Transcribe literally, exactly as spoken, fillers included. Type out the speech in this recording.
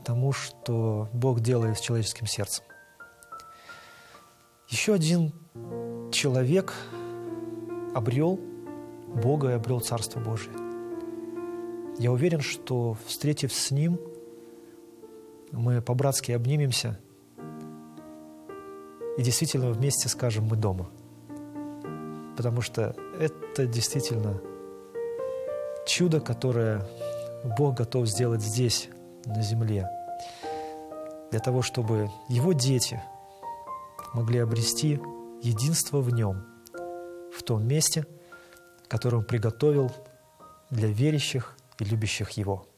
тому, что Бог делает с человеческим сердцем. Еще один человек обрел Бога и обрел Царство Божие. Я уверен, что, встретив с Ним, мы по-братски обнимемся и действительно вместе скажем: «Мы дома». Потому что это действительно чудо, которое Бог готов сделать здесь, на земле, для того, чтобы Его дети могли обрести единство в Нем, в том месте, которое Он приготовил для верящих и любящих Его.